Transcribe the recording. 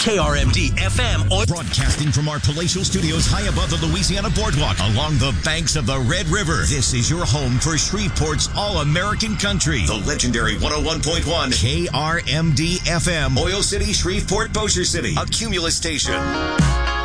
KRMD FM. Broadcasting from our palatial studios high above the Louisiana Boardwalk along the banks of the Red River. This is your home for Shreveport's all-American country. The legendary 101.1 KRMD FM. Oil City, Shreveport, Bossier City. A Cumulus station.